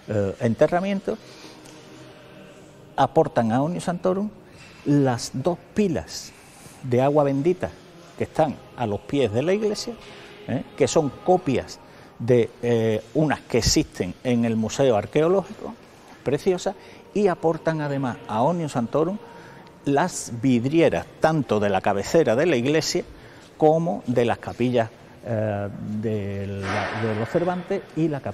enterramiento, aportan a Omnium Sanctorum las 2 pilas de agua bendita que están a los pies de la iglesia, que son copias de unas que existen en el Museo Arqueológico, preciosas, y aportan además a Omnium Sanctorum las vidrieras tanto de la cabecera de la iglesia como de las capillas de los Cervantes y la capilla